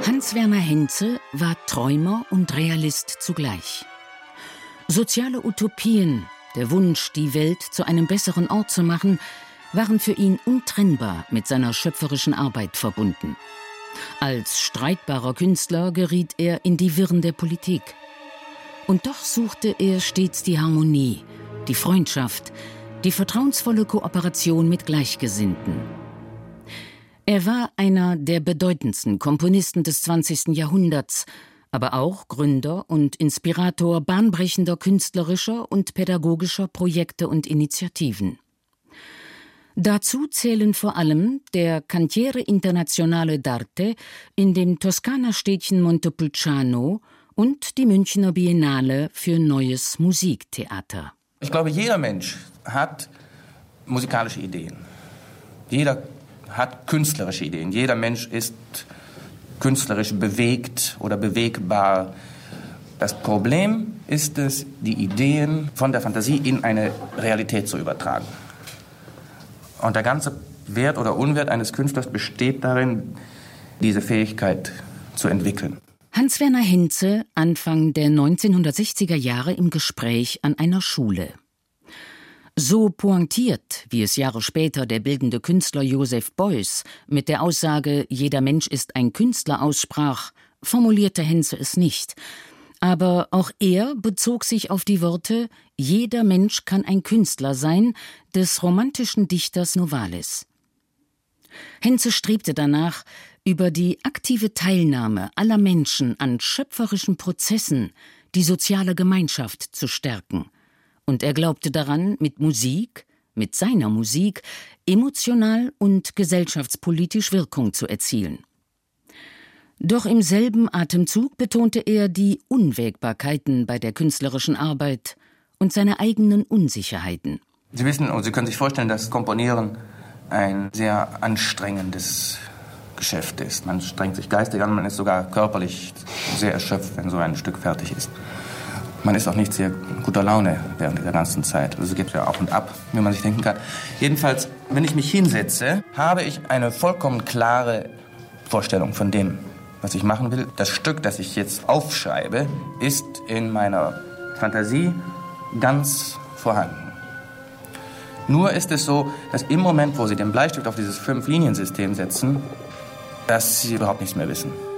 Hans-Werner Henze war Träumer und Realist zugleich. Soziale Utopien, der Wunsch, die Welt zu einem besseren Ort zu machen, waren für ihn untrennbar mit seiner schöpferischen Arbeit verbunden. Als streitbarer Künstler geriet er in die Wirren der Politik. Und doch suchte er stets die Harmonie, die Freundschaft, die vertrauensvolle Kooperation mit Gleichgesinnten. Er war einer der bedeutendsten Komponisten des 20. Jahrhunderts, aber auch Gründer und Inspirator bahnbrechender künstlerischer und pädagogischer Projekte und Initiativen. Dazu zählen vor allem der Cantiere Internazionale d'Arte in dem Toskana-Städtchen Montepulciano und die Münchner Biennale für Neues Musiktheater. Ich glaube, jeder Mensch hat musikalische Ideen. Jeder hat künstlerische Ideen. Jeder Mensch ist künstlerisch bewegt oder bewegbar. Das Problem ist es, die Ideen von der Fantasie in eine Realität zu übertragen. Und der ganze Wert oder Unwert eines Künstlers besteht darin, diese Fähigkeit zu entwickeln. Hans-Werner Henze, Anfang der 1960er Jahre im Gespräch an einer Schule. So pointiert, wie es Jahre später der bildende Künstler Joseph Beuys mit der Aussage »Jeder Mensch ist ein Künstler« aussprach, formulierte Henze es nicht. Aber auch er bezog sich auf die Worte »Jeder Mensch kann ein Künstler sein« des romantischen Dichters Novalis. Henze strebte danach, über die aktive Teilnahme aller Menschen an schöpferischen Prozessen die soziale Gemeinschaft zu stärken. Und er glaubte daran, mit Musik, mit seiner Musik, emotional und gesellschaftspolitisch Wirkung zu erzielen. Doch im selben Atemzug betonte er die Unwägbarkeiten bei der künstlerischen Arbeit und seine eigenen Unsicherheiten. Sie wissen und Sie können sich vorstellen, dass Komponieren ein sehr anstrengendes Geschäft ist. Man strengt sich geistig an, man ist sogar körperlich sehr erschöpft, wenn so ein Stück fertig ist. Man ist auch nicht sehr guter Laune während der ganzen Zeit. Also es gibt ja auf und ab, wie man sich denken kann. Jedenfalls, wenn ich mich hinsetze, habe ich eine vollkommen klare Vorstellung von dem, was ich machen will. Das Stück, das ich jetzt aufschreibe, ist in meiner Fantasie ganz vorhanden. Nur ist es so, dass im Moment, wo Sie den Bleistift auf dieses 5-Linien-System setzen, dass Sie überhaupt nichts mehr wissen.